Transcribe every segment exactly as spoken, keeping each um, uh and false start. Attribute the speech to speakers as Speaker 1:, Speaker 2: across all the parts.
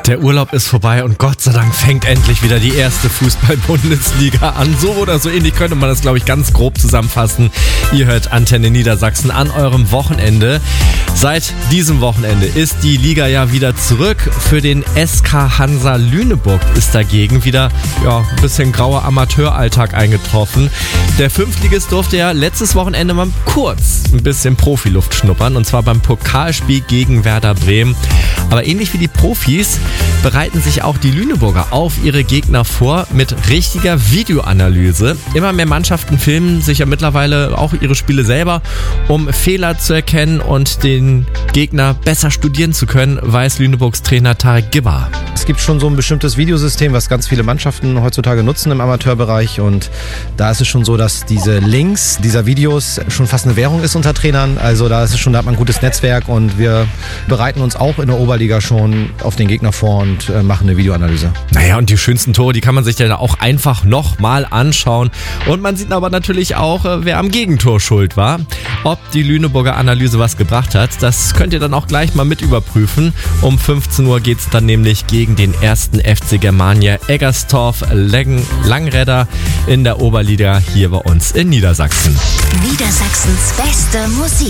Speaker 1: Der Urlaub ist vorbei und Gott sei Dank fängt endlich wieder die erste Fußball-Bundesliga an. So oder so ähnlich könnte man das, glaube ich, ganz grob zusammenfassen. Ihr hört Antenne Niedersachsen an eurem Wochenende. Seit diesem Wochenende ist die Liga ja wieder zurück. Für den S K Hansa Lüneburg ist dagegen wieder ja, ein bisschen grauer Amateuralltag eingetroffen. Der Fünftligist durfte ja letztes Wochenende mal kurz ein bisschen Profiluft schnuppern, und zwar beim Pokalspiel gegen Werder Bremen. Aber ähnlich wie die Profis bereiten sich auch die Lüneburger auf ihre Gegner vor mit richtiger Videoanalyse. Immer mehr Mannschaften filmen sich ja mittlerweile auch ihre Spiele selber, um Fehler zu erkennen und den Gegner besser studieren zu können, weiß Lüneburgs Trainer Tarek Gibber.
Speaker 2: Es gibt schon so ein bestimmtes Videosystem, was ganz viele Mannschaften heutzutage nutzen im Amateurbereich, und da ist es schon so, dass diese Links dieser Videos schon fast eine Währung ist unter Trainern. Also da ist es schon, da hat man ein gutes Netzwerk, und wir bereiten uns auch in der Oberliga schon auf den Gegner vor und äh, machen eine Videoanalyse.
Speaker 1: Naja, und die schönsten Tore, die kann man sich dann auch einfach nochmal anschauen, und man sieht aber natürlich auch, äh, wer am Gegentor schuld war. Ob die Lüneburger Analyse was gebracht hat, das könnt ihr dann auch gleich mal mit überprüfen. Um fünfzehn Uhr geht es dann nämlich gegen den ersten F C Germania Eggerstorf Langredder in der Oberliga hier bei uns in Niedersachsen.
Speaker 3: Niedersachsens beste Musik.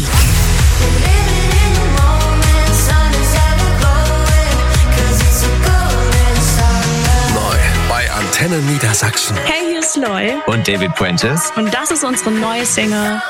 Speaker 4: Neu bei Antenne Niedersachsen.
Speaker 5: Hey, hier ist Loy
Speaker 4: Und David Prentice.
Speaker 5: und das ist unsere neue Single